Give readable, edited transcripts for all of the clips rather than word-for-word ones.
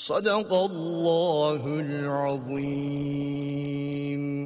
Sadakallahul azim.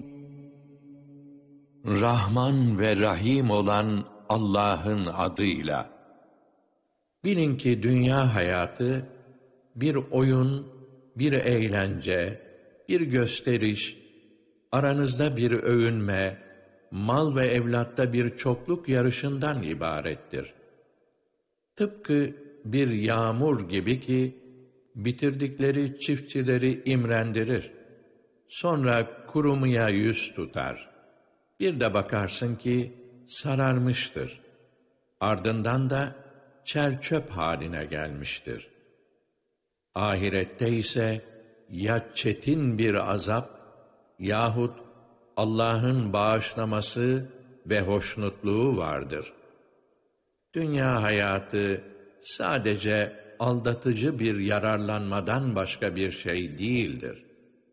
Rahman ve Rahim olan Allah'ın adıyla. Bilin ki dünya hayatı bir oyun, bir eğlence, bir gösteriş, aranızda bir övünme, mal ve evlatta bir çokluk yarışından ibarettir. Tıpkı bir yağmur gibi ki, bitirdikleri çiftçileri imrendirir. Sonra kurumaya yüz tutar. Bir de bakarsın ki sararmıştır. Ardından da çer-çöp haline gelmiştir. Ahirette ise ya çetin bir azap yahut Allah'ın bağışlaması ve hoşnutluğu vardır. Dünya hayatı sadece aldatıcı bir yararlanmadan başka bir şey değildir.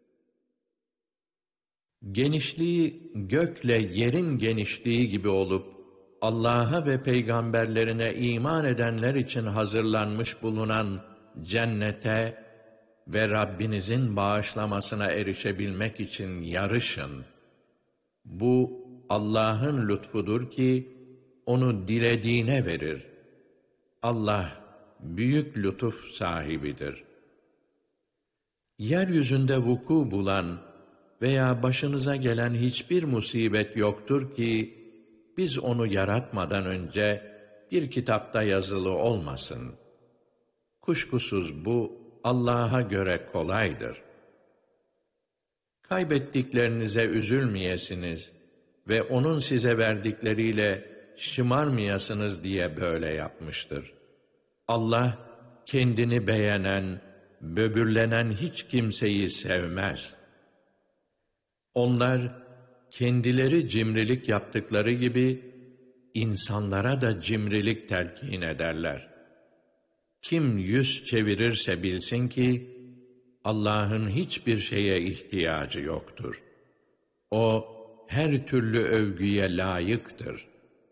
Genişliği gökle yerin genişliği gibi olup, Allah'a ve peygamberlerine iman edenler için hazırlanmış bulunan cennete ve Rabbinizin bağışlamasına erişebilmek için yarışın. Bu Allah'ın lütfudur ki, onu dilediğine verir. Allah büyük lütuf sahibidir. Yeryüzünde vuku bulan veya başınıza gelen hiçbir musibet yoktur ki, biz onu yaratmadan önce bir kitapta yazılı olmasın. Kuşkusuz bu Allah'a göre kolaydır. Kaybettiklerinize üzülmeyesiniz ve O'nun size verdikleriyle şımarmayasınız diye böyle yapmıştır. Allah, kendini beğenen, böbürlenen hiç kimseyi sevmez. Onlar, kendileri cimrilik yaptıkları gibi, insanlara da cimrilik telkin ederler. Kim yüz çevirirse bilsin ki, Allah'ın hiçbir şeye ihtiyacı yoktur. O, her türlü övgüye layıktır.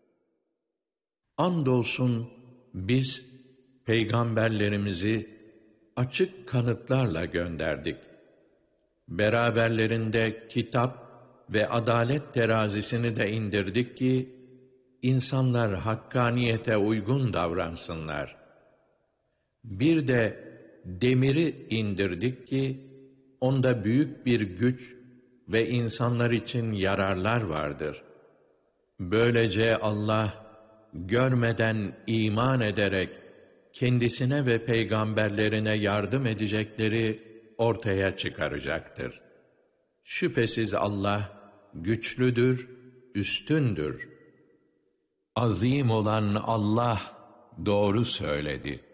Andolsun biz, peygamberlerimizi açık kanıtlarla gönderdik. Beraberlerinde kitap ve adalet terazisini de indirdik ki, insanlar hakkaniyete uygun davransınlar. Bir de demiri indirdik ki, onda büyük bir güç ve insanlar için yararlar vardır. Böylece Allah, görmeden iman ederek, kendisine ve peygamberlerine yardım edecekleri ortaya çıkaracaktır. Şüphesiz Allah güçlüdür, üstündür. Azim olan Allah doğru söyledi.